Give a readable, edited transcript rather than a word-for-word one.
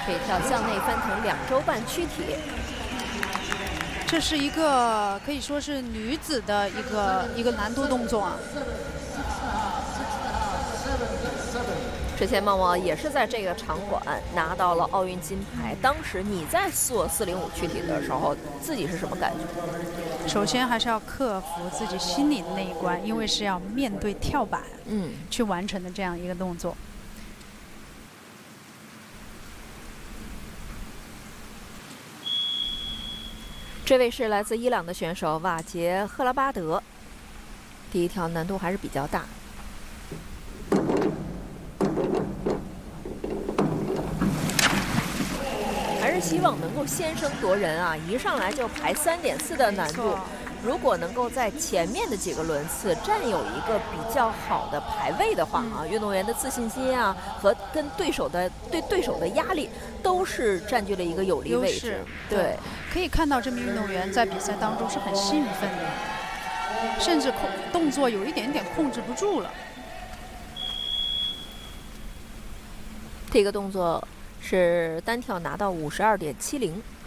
可以跳向内翻腾2周半躯体。 这是一个可以说是女子的一个难度动作啊。 之前梦梦也是在这个场馆拿到了奥运金牌。当时你在做405躯体的时候，自己是什么感觉？ 首先还是要克服自己心里的那一关，因为是要面对跳板，去完成的这样一个动作。 这位是来自伊朗的选手瓦杰赫拉巴德。第一跳难度还是比较大。还是希望能够先声夺人啊！一上来就排3.4的难度，如果能够在前面的几个轮次占有一个比较好的排位的话啊，运动员的自信心啊和跟对手的压力都是占据了一个有利位置。对， 可以看到这名运动员在比赛当中是很兴奋的，甚至动作有一点点控制不住了。 这个动作是单跳拿到52.70。